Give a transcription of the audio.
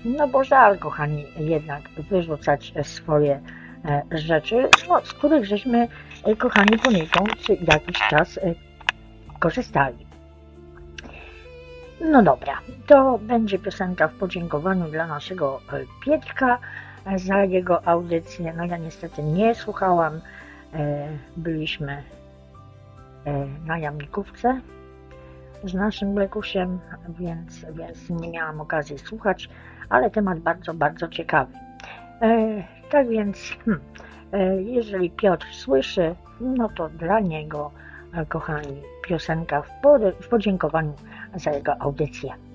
No bo żal, kochani, jednak wyrzucać swoje rzeczy, no, z których żeśmy, kochani, poniekąd jakiś czas korzystali. No dobra, to będzie piosenka w podziękowaniu dla naszego Pietrka za jego audycję. No ja niestety nie słuchałam, byliśmy na jamnikówce z naszym Blekusiem, więc nie miałam okazji słuchać, ale temat bardzo, bardzo ciekawy. Tak więc, jeżeli Piotr słyszy, no to dla niego, kochani, piosenka w podziękowaniu za jego audycję.